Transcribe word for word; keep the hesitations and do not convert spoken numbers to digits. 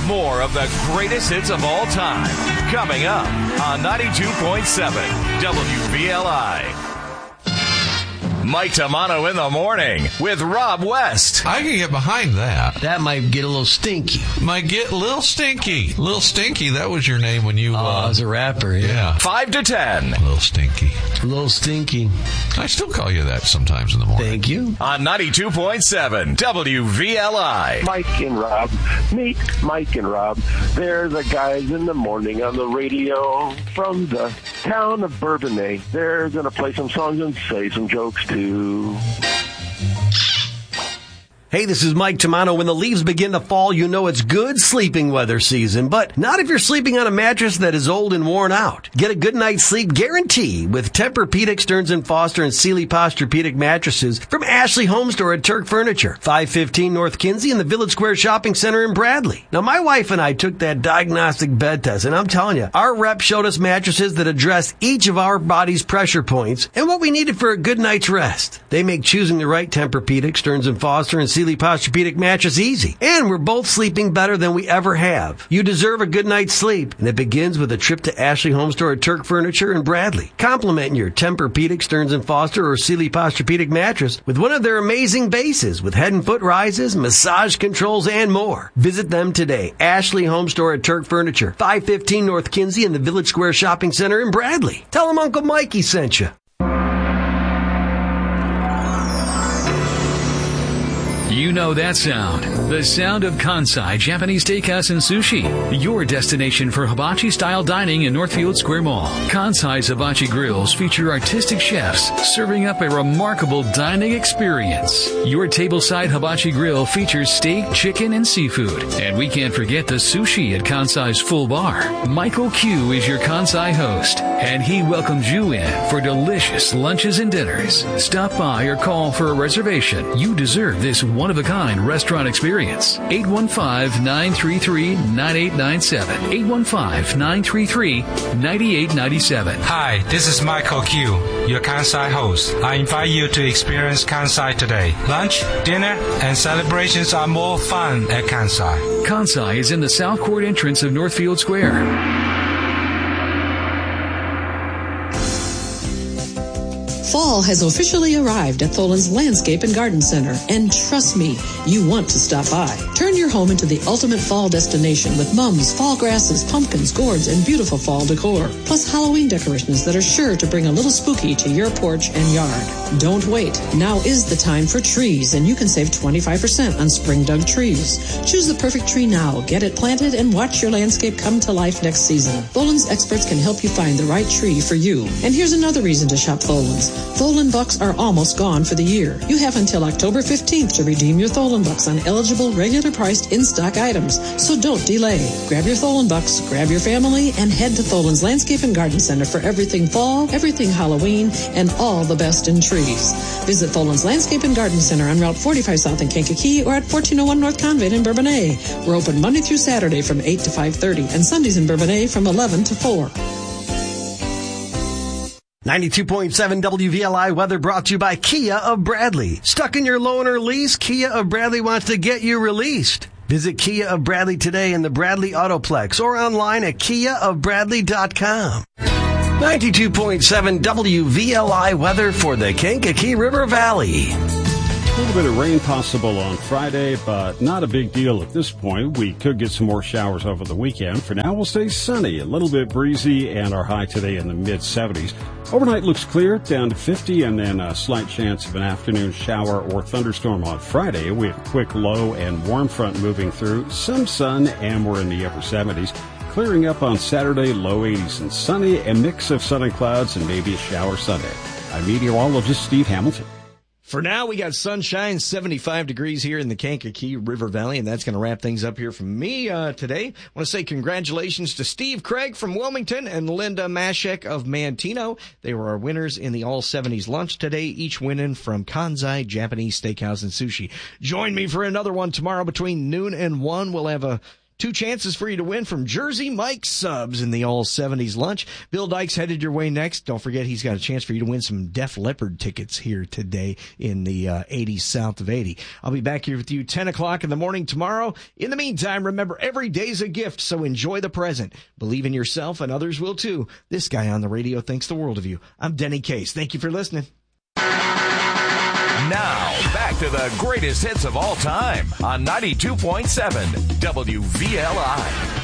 More of the greatest hits of all time. Coming up on ninety-two point seven W V L I. Mike Tamano in the morning with Rob West. I can get behind that. That might get a little stinky. Might get a little stinky. Little Stinky, that was your name when you... Oh, uh, I was a rapper, yeah. yeah. five to ten. Little Stinky. Little stinky. I still call you that sometimes in the morning. Thank you. On ninety-two point seven W V L I. Mike and Rob. Meet Mike and Rob. They're the guys in the morning on the radio from the town of Bourbonnais. They're going to play some songs and say some jokes too. Hey, this is Mike Tamano. When the leaves begin to fall, you know it's good sleeping weather season, but not if you're sleeping on a mattress that is old and worn out. Get a good night's sleep guarantee with Tempur-Pedic, Stearns and Foster, and Sealy Posturepedic mattresses from Ashley Home Store at Turk Furniture, five fifteen North Kinsey in the Village Square Shopping Center in Bradley. Now, my wife and I took that diagnostic bed test, and I'm telling you, our rep showed us mattresses that address each of our body's pressure points and what we needed for a good night's rest. They make choosing the right Tempur-Pedic, Stearns and Foster, and Sealy Posturepedic mattress easy. And we're both sleeping better than we ever have. You deserve a good night's sleep, and it begins with a trip to Ashley Home Store at Turk Furniture in Bradley. Compliment your Tempur-Pedic, Stearns and Foster, or Sealy Posturepedic mattress with one of their amazing bases with head and foot rises, massage controls, and more. Visit them today. Ashley Home Store at Turk Furniture, five fifteen North Kinsey in the Village Square Shopping Center in Bradley. Tell them Uncle Mikey sent you. You know that sound. The sound of Kansai Japanese Steakhouse and Sushi. Your destination for hibachi-style dining in Northfield Square Mall. Kansai's Hibachi Grills feature artistic chefs serving up a remarkable dining experience. Your tableside hibachi grill features steak, chicken, and seafood. And we can't forget the sushi at Kansai's Full Bar. Michael Q is your Kansai host, and he welcomes you in for delicious lunches and dinners. Stop by or call for a reservation. You deserve this one-of-a-kind restaurant experience. eight one five, nine three three, nine eight nine seven. eight one five, nine three three, nine eight nine seven. Hi, this is Michael Q, your Kansai host. I invite you to experience Kansai today. Lunch, dinner, and celebrations are more fun at Kansai. Kansai is in the South Court entrance of Northfield Square. Fall has officially arrived at Tholen's Landscape and Garden Center, and trust me, you want to stop by. Turn your home into the ultimate fall destination with mums, fall grasses, pumpkins, gourds, and beautiful fall decor, plus Halloween decorations that are sure to bring a little spooky to your porch and yard. Don't wait. Now is the time for trees, and you can save twenty-five percent on spring dug trees. Choose the perfect tree now, get it planted, and watch your landscape come to life next season. Tholen's experts can help you find the right tree for you. And here's another reason to shop Tholen's. Tholen Bucks are almost gone for the year. You have until October fifteenth to redeem your Tholen Bucks on eligible regular priced in-stock items, so don't delay. Grab your Tholen Bucks, grab your family, and head to Tholen's Landscape and Garden Center for everything fall, everything Halloween, and all the best in trees. Visit Tholen's Landscape and Garden Center on Route forty-five South in Kankakee or at fourteen oh one North Convent in Bourbonnais. We're open Monday through Saturday from eight to five thirty and Sundays in Bourbonnais from eleven to four. ninety-two point seven W V L I weather brought to you by Kia of Bradley. Stuck in your loan or lease? Kia of Bradley wants to get you released. Visit Kia of Bradley today in the Bradley Autoplex or online at kia of bradley dot com. ninety-two point seven W V L I weather for the Kankakee River Valley. A little bit of rain possible on Friday, but not a big deal at this point. We could get some more showers over the weekend. For now, we'll stay sunny, a little bit breezy, and our high today in the mid seventies. Overnight looks clear, down to fifty, and then a slight chance of an afternoon shower or thunderstorm on Friday. We have a quick low and warm front moving through, some sun, and we're in the upper seventies. Clearing up on Saturday, low eighties and sunny, a mix of sun and clouds, and maybe a shower Sunday. I'm meteorologist Steve Hamilton. For now, we got sunshine, seventy-five degrees here in the Kankakee River Valley, and that's going to wrap things up here from me uh, today. I want to say congratulations to Steve Craig from Wilmington and Linda Mashek of Mantino. They were our winners in the All seventies lunch today, each winning from Kansai Japanese Steakhouse and Sushi. Join me for another one tomorrow between noon and one. We'll have a Two chances for you to win from Jersey Mike Subs in the all seventies lunch. Bill Dykes headed your way next. Don't forget he's got a chance for you to win some Def Leppard tickets here today in the uh, eighties south of eighty. I'll be back here with you ten o'clock in the morning tomorrow. In the meantime, remember, every day's a gift, so enjoy the present. Believe in yourself, and others will too. This guy on the radio thinks the world of you. I'm Denny Case. Thank you for listening. Now, back to the greatest hits of all time on ninety-two point seven W V L I.